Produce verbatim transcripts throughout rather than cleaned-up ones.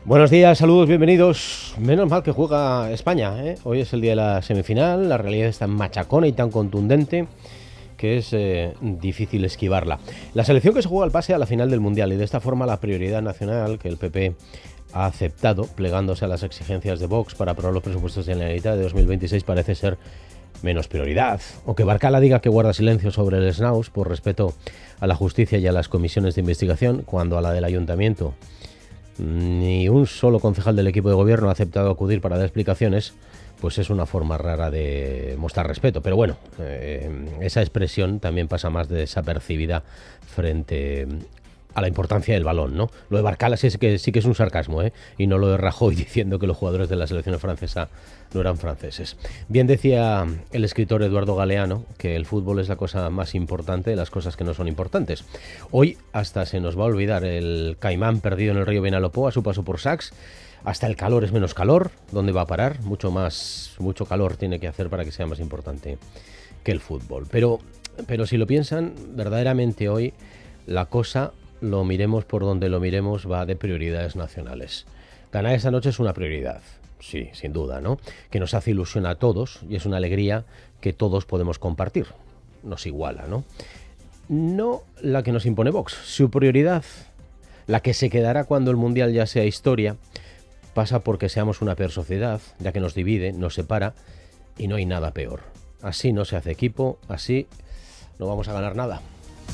Buenos días, saludos, bienvenidos. Menos mal que juega España, ¿eh? Hoy es el día de la semifinal, la realidad es tan machacona y tan contundente que es eh, difícil esquivarla. La selección que se juega el pase a la final del Mundial, y de esta forma la prioridad nacional que el P P ha aceptado, plegándose a las exigencias de Vox para aprobar los presupuestos de la Generalitat de dos mil veintiséis, parece ser menos prioridad. O que Barcala diga que guarda silencio sobre el S N A U S por respeto a la justicia y a las comisiones de investigación, cuando a la del ayuntamiento ni un solo concejal del equipo de gobierno ha aceptado acudir para dar explicaciones, pues es una forma rara de mostrar respeto. Pero bueno, eh, esa expresión también pasa más desapercibida frente a la importancia del balón, ¿no? Lo de Barcala sí, es que, sí que es un sarcasmo, ¿eh? Y no lo de Rajoy diciendo que los jugadores de la selección francesa no eran franceses. Bien decía el escritor Eduardo Galeano que el fútbol es la cosa más importante de las cosas que no son importantes. Hoy hasta se nos va a olvidar el caimán perdido en el río Vinalopó a su paso por Sax. Hasta el calor es menos calor. ¿Dónde va a parar? Mucho más, mucho calor tiene que hacer para que sea más importante que el fútbol. Pero, pero si lo piensan, verdaderamente hoy la cosa, lo miremos por donde lo miremos, va de prioridades nacionales. Ganar esta noche es una prioridad, sí, sin duda, ¿no? Que nos hace ilusión a todos y es una alegría que todos podemos compartir. Nos iguala, ¿no? No la que nos impone Vox. Su prioridad, la que se quedará cuando el Mundial ya sea historia, pasa porque seamos una peor sociedad, ya que nos divide, nos separa y no hay nada peor. Así no se hace equipo, así no vamos a ganar nada.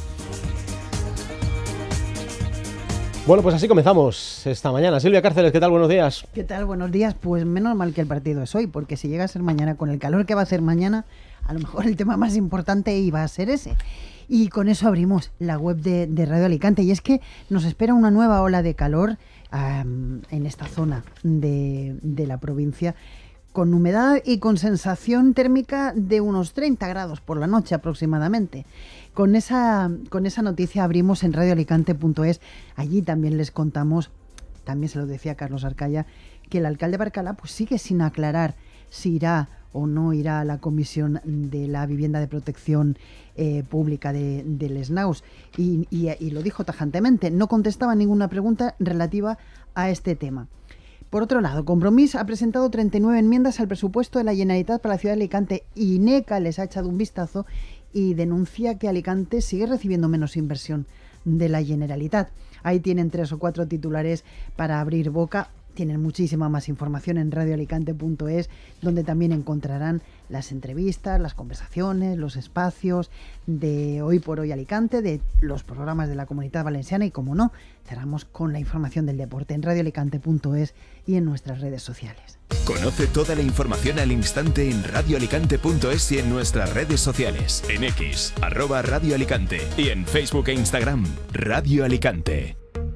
Bueno, pues así comenzamos esta mañana. Silvia Cárceles, ¿qué tal? Buenos días. ¿Qué tal? Buenos días. Pues menos mal que el partido es hoy, porque si llega a ser mañana, con el calor que va a hacer mañana, a lo mejor el tema más importante iba a ser ese. Y con eso abrimos la web de, de Radio Alicante. Y es que nos espera una nueva ola de calor um, en esta zona de, de la provincia, con humedad y con sensación térmica de unos treinta grados por la noche aproximadamente. Con esa, con esa noticia abrimos en radio alicante punto es. Allí también les contamos, también se lo decía Carlos Arcaya, que el alcalde Barcala pues sigue sin aclarar si irá o no irá a la comisión de la vivienda de protección eh, pública de, del S N A U S. Y, y, y lo dijo tajantemente, no contestaba ninguna pregunta relativa a este tema. Por otro lado, Compromís ha presentado treinta y nueve enmiendas al presupuesto de la Generalitat para la ciudad de Alicante. INECA les ha echado un vistazo y denuncia que Alicante sigue recibiendo menos inversión de la Generalitat. Ahí tienen tres o cuatro titulares para abrir boca. Tienen muchísima más información en radio alicante punto es, donde también encontrarán las entrevistas, las conversaciones, los espacios de Hoy por Hoy Alicante, de los programas de la Comunidad Valenciana y, como no, cerramos con la información del deporte en radio alicante punto es y en nuestras redes sociales. Conoce toda la información al instante en radio alicante punto es y en nuestras redes sociales. En X, arroba Radio Alicante, y en Facebook e Instagram, Radio Alicante.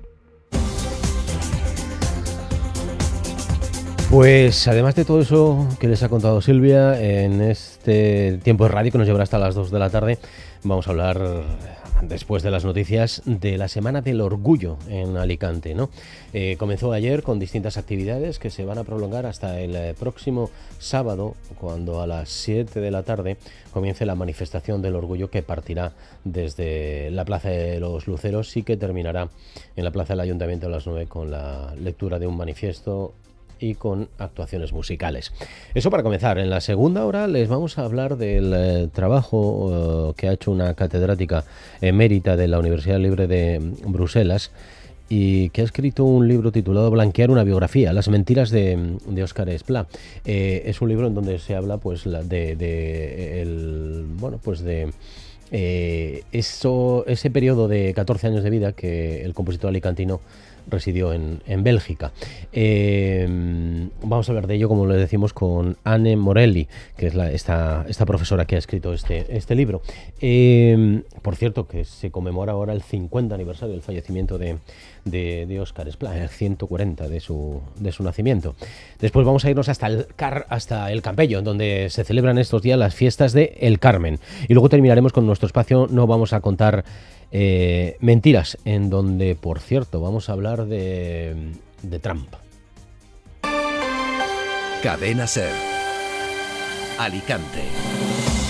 Pues además de todo eso que les ha contado Silvia, en este tiempo de radio que nos llevará hasta las dos de la tarde, vamos a hablar, después de las noticias, de la Semana del Orgullo en Alicante, ¿no? Eh, comenzó ayer con distintas actividades que se van a prolongar hasta el eh, próximo sábado, cuando a las siete de la tarde comience la manifestación del orgullo, que partirá desde la Plaza de los Luceros y que terminará en la Plaza del Ayuntamiento a las nueve con la lectura de un manifiesto y con actuaciones musicales. Eso para comenzar. En la segunda hora les vamos a hablar del eh, trabajo eh, que ha hecho una catedrática emérita de la Universidad Libre de Bruselas y que ha escrito un libro titulado Blanquear una biografía, las mentiras de, de Óscar Esplá. Eh, es un libro en donde se habla pues de, de el, bueno pues de eh, eso, ese periodo de catorce años de vida que el compositor alicantino residió en, en Bélgica. Eh, vamos a hablar de ello, como les decimos, con Anne Morelli, que es la, esta, esta profesora que ha escrito este, este libro. Eh, por cierto, que se conmemora ahora el cincuenta aniversario del fallecimiento de, de, de Óscar Esplá, el ciento cuarenta de su, de su nacimiento. Después vamos a irnos hasta el, Car, hasta el Campello, en donde se celebran estos días las fiestas de El Carmen. Y luego terminaremos con nuestro espacio. No vamos a contar Eh, mentiras, en donde, por cierto, vamos a hablar de, de Trump. Cadena SER, Alicante.